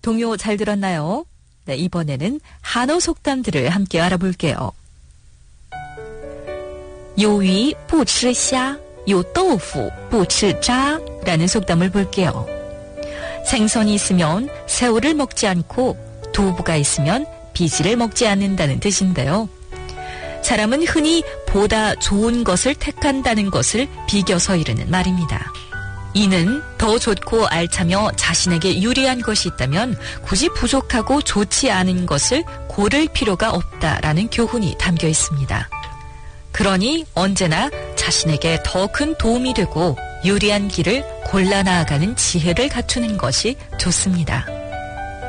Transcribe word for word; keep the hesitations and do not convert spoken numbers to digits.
동요 잘 들었나요? 네, 이번에는 한어 속담들을 함께 알아볼게요. 요위 不吃虾, 요豆腐不吃渣 라는 속담을 볼게요. 생선이 있으면 새우를 먹지 않고 두부가 있으면 비지를 먹지 않는다는 뜻인데요. 사람은 흔히 보다 좋은 것을 택한다는 것을 비겨서 이르는 말입니다. 이는 더 좋고 알차며 자신에게 유리한 것이 있다면 굳이 부족하고 좋지 않은 것을 고를 필요가 없다라는 교훈이 담겨 있습니다. 그러니 언제나 자신에게 더 큰 도움이 되고 유리한 길을 골라 나아가는 지혜를 갖추는 것이 좋습니다.